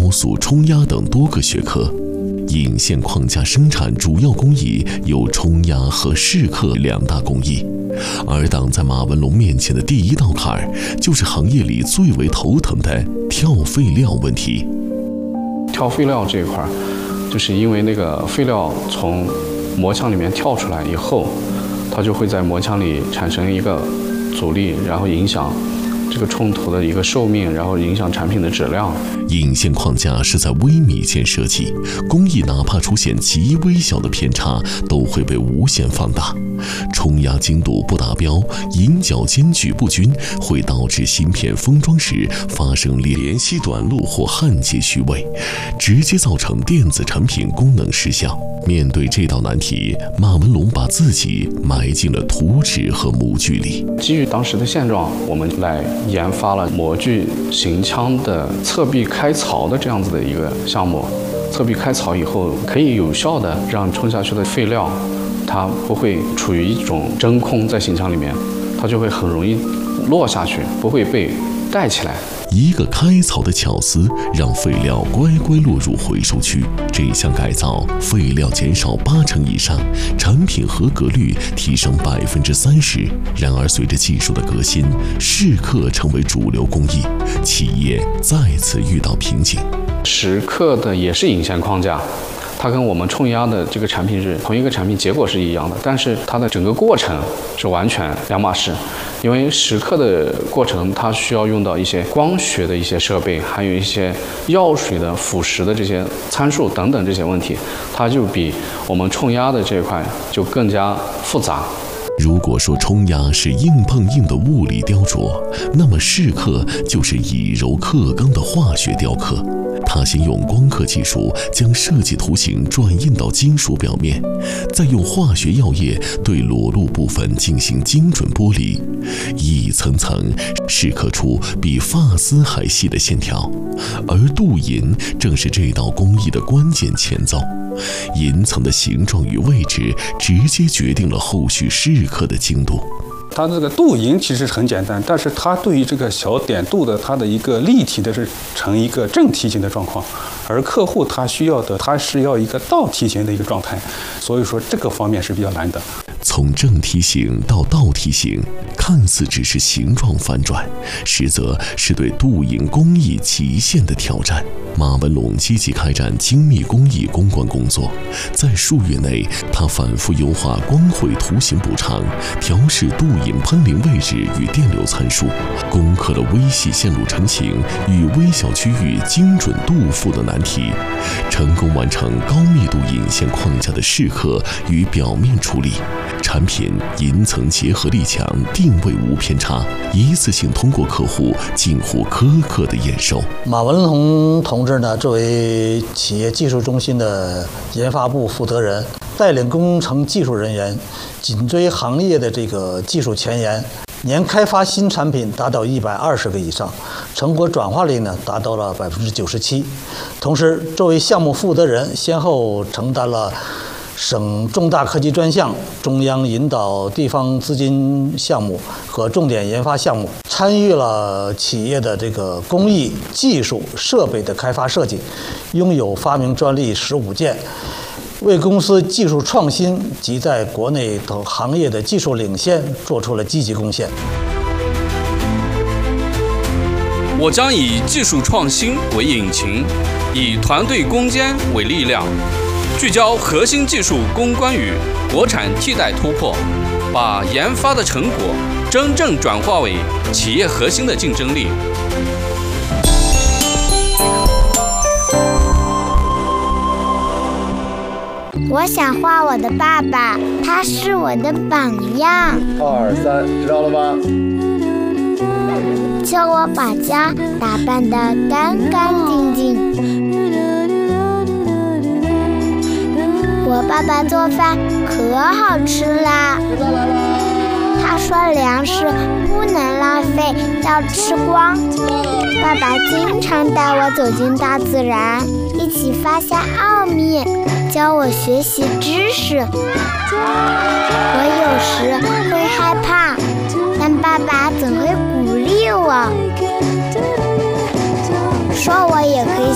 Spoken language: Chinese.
雕塑、冲压等多个学科。引线框架生产主要工艺有冲压和蚀刻两大工艺，而挡在马文龙面前的第一道坎儿，就是行业里最为头疼的跳废料问题。 跳废料这一块，就是因为那个废料从磨腔里面跳出来以后，它就会在磨腔里产生一个阻力，然后影响这个冲突的一个寿命，然后影响产品的质量。 引线框架是在微米间设计，工艺哪怕出现极微小的偏差，都会被无限放大。冲压精度不达标，引脚间距不均，会导致芯片封装时发生联系短路或焊接虚位，直接造成电子产品功能失效。面对这道难题，马文龙把自己埋进了图纸和模具里。 基于当时的现状，我们来研发了模具型腔的侧壁开槽的这样子的一个项目。侧壁开槽以后，可以有效的让冲下去的废料，它不会处于一种真空在型腔里面，它就会很容易落下去，不会被带起来。 一个开槽的巧思，让废料乖乖落入回收区。这项改造，废料减少80%以上，产品合格率提升30%。然而，随着技术的革新，蚀刻成为主流工艺，企业再次遇到瓶颈。 蚀刻的也是引线框架，它跟我们冲压的这个产品是同一个产品，结果是一样的，但是它的整个过程是完全两码事。因为蚀刻的过程，它需要用到一些光学的一些设备，还有一些药水的腐蚀的这些参数等等这些问题，它就比我们冲压的这一块就更加复杂。 如果说冲压是硬碰硬的物理雕琢，那么蚀刻就是以柔克刚的化学雕刻。它先用光刻技术将设计图形转印到金属表面，再用化学药液对裸露部分进行精准剥离，一层层蚀刻出比发丝还细的线条。而镀银正是这道工艺的关键前奏，银层的形状与位置直接决定了后续蚀刻的精度。 它这个镀银其实很简单，但是它对于这个小点镀的它的一个立体的是成一个正梯形的状况，而客户他需要的他是要一个倒梯形的一个状态，所以说这个方面是比较难的。 从正梯形到倒梯形，看似只是形状反转，实则是对镀银工艺极限的挑战。马文龙积极开展精密工艺攻关工作，在数月内，他反复优化光绘图形补偿，调试镀银喷淋位置与电流参数，攻克了微细线路成型与微小区域精准镀附的难题，成功完成高密度引线框架的蚀刻与表面处理。产品银层结合力强，定位无偏差，一次性通过客户近乎苛刻的验收。 马文龙同志呢，作为企业技术中心的研发部负责人，带领工程技术人员紧追行业的这个技术前沿，年开发新产品达到120个以上，成果转化率呢达到了97%。同时，作为项目负责人，先后承担了省重大科技专项、中央引导地方资金项目和重点研发项目，参与了企业的这个工艺、技术、设备的开发设计，拥有发明专利15件，为公司技术创新及在国内等行业的技术领先做出了积极贡献。 我将以技术创新为引擎，以团队攻坚为力量，聚焦核心技术攻关与国产替代突破，把研发的成果真正转化为企业核心的竞争力。 我想画我的爸爸，他是我的榜样。 2、3，知道了吗？ 叫我把家打扮得干干净净。我爸爸做饭可好吃啦！他说粮食不能浪费，要吃光。爸爸经常带我走进大自然，一起发现奥秘，教我学习知识。我有时会害怕，但爸爸总会鼓励我，说我也可以